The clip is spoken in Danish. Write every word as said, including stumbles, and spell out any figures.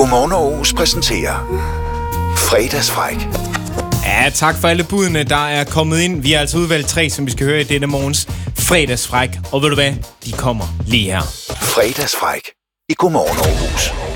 Godmorgen Aarhus præsenterer Fredagsfræk. Ja, tak for alle budene, der er kommet ind. Vi har altså udvalgt tre, som vi skal høre i denne morgens Fredagsfræk. Og ved du hvad? De kommer lige her. Fredagsfræk i Godmorgen Aarhus.